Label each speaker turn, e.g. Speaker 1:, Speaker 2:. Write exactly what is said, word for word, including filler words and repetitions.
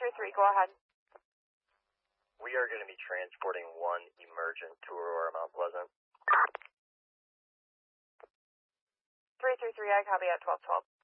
Speaker 1: three three, go ahead.
Speaker 2: We are going to be transporting one emergent to Aurora Mount Pleasant.
Speaker 1: three three three, I copy at twelve twelve.